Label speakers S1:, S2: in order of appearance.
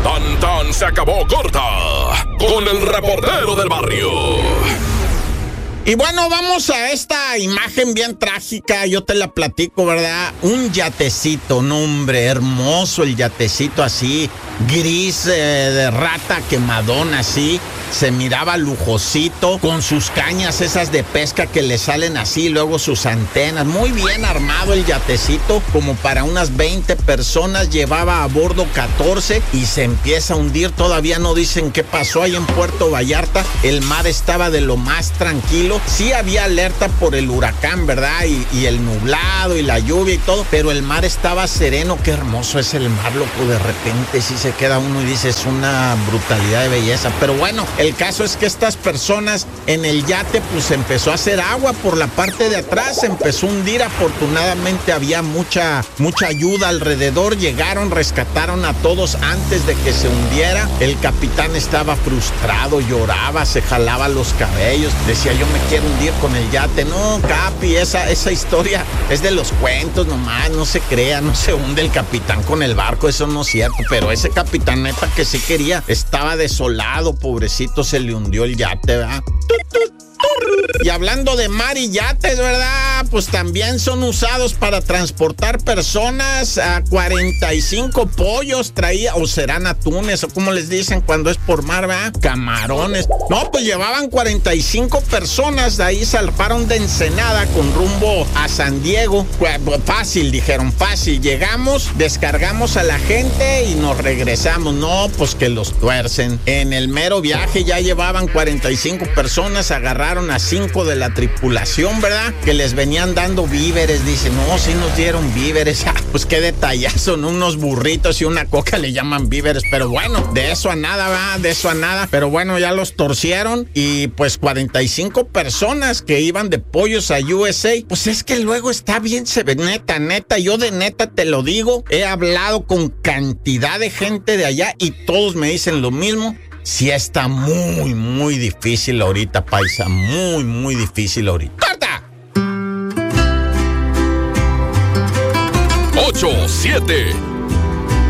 S1: Tan tan se acabó corta con el reportero del barrio.
S2: Y bueno, vamos a esta imagen bien trágica, yo te la platico, ¿verdad? Un yatecito, no hombre, hermoso el yatecito así, gris, de rata quemadón así, se miraba lujosito, con sus cañas esas de pesca que le salen así, luego sus antenas, muy bien armado el yatecito, como para unas 20 personas, llevaba a bordo 14 y se empieza a hundir, todavía no dicen qué pasó ahí en Puerto Vallarta, el mar estaba de lo más tranquilo. Sí había alerta por el huracán, ¿verdad? Y el nublado y la lluvia y todo, pero el mar estaba sereno. Qué hermoso es el mar, loco. De repente sí se queda uno y dice, es una brutalidad de belleza. Pero bueno, el caso es que estas personas en el yate, pues empezó a hacer agua por la parte de atrás, se empezó a hundir. Afortunadamente había mucha ayuda alrededor. Llegaron, rescataron a todos antes de que se hundiera. El capitán estaba frustrado, lloraba, se jalaba los cabellos. Decía, yo me quiero hundir con el yate. No, Capi, esa historia es de los cuentos nomás, no se crea, no se hunde el capitán con el barco, eso no es cierto, pero ese capitán neta que sí quería, estaba desolado, pobrecito, se le hundió el yate, ¿verdad? Y hablando de mar y yates, ¿verdad? Pues también son usados para transportar personas. A 45 pollos traía, o serán atunes, o como les dicen cuando es por mar, ¿verdad? Camarones. No, pues llevaban 45 personas, de ahí zarparon de Ensenada con rumbo a San Diego. Fácil, dijeron, fácil. Llegamos, descargamos a la gente y nos regresamos. No, pues que los tuercen. En el mero viaje ya llevaban 45 personas, agarraron a 5 de la tripulación, ¿verdad? Que les venían dando víveres. Dicen, no, sí nos dieron víveres. Pues qué detallazo, ¿no? Unos burritos y una coca le llaman víveres. Pero bueno, de eso a nada, ¿verdad? De eso a nada. Pero bueno, ya los torcieron y pues 45 personas que iban de pollos a USA. Pues es que luego está bien, se ve, neta, yo de neta te lo digo. He hablado con cantidad de gente de allá y todos me dicen lo mismo. Sí está muy, muy difícil ahorita, paisa. Muy, muy difícil ahorita. ¡Corta!
S1: 8, 7,